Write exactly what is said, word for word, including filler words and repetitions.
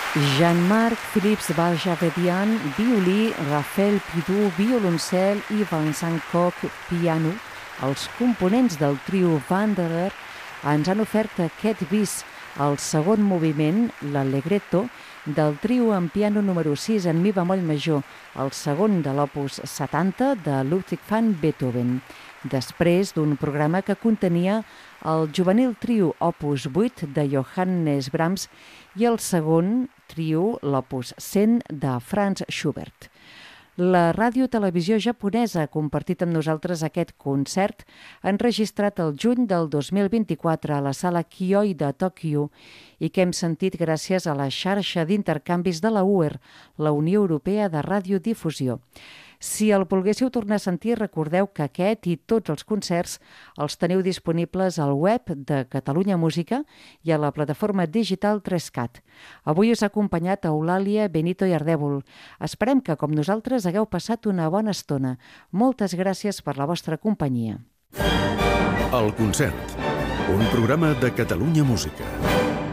Jean-Marc Philips Barjavedian, violí, Raphaël Pidou, violoncel i Vincent Koch, piano, els components del trio Wanderer ens han ofert aquest bis, el segon moviment, l'Allegretto, del trio en piano número sis en mi bemoll major, el segon de l'opus setanta de Ludwig van Beethoven, després d'un programa que contenia el juvenil trio opus vuit de Johannes Brahms i el segon trio, l'opus cent de Franz Schubert. La ràdio-televisió japonesa ha compartit amb nosaltres aquest concert enregistrat el juny del dos mil vint-i-quatre a la sala Kioi de Tòquio i que hem sentit gràcies a la xarxa d'intercanvis de la U E R, la Unió Europea de Radiodifusió. Si el volguéssiu tornar a sentir, recordeu que aquest i tots els concerts els teniu disponibles al web de Catalunya Música i a la plataforma digital tres cat. Avui us ha acompanyat Eulàlia Benito i Ardèvol. Esperem que, com nosaltres, hagueu passat una bona estona. Moltes gràcies per la vostra companyia. El concert, un programa de Catalunya Música.